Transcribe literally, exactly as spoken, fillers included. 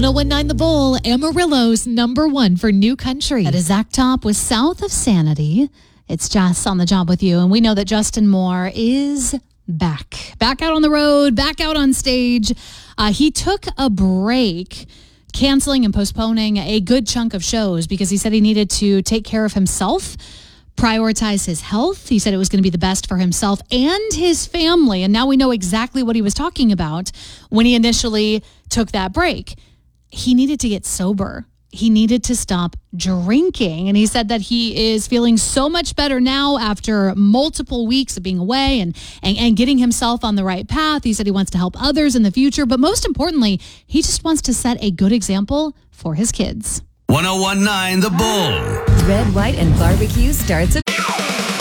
ten nineteen The Bull, Amarillo's number one for new country. That is Zach Top with South of Sanity. It's Jess on the job with you, and we know that Justin Moore is back. Back out on the road, back out on stage. Uh, he took a break, canceling and postponing a good chunk of shows because he said he needed to take care of himself, prioritize his health. He said it was going to be the best for himself and his family. And now we know exactly what he was talking about when he initially took that break. He needed to get sober. He needed to stop drinking. And he said that he is feeling so much better now after multiple weeks of being away and, and, and getting himself on the right path. He said he wants to help others in the future. But most importantly, he just wants to set a good example for his kids. ten nineteen The Bull. Red, White, and Barbecue starts at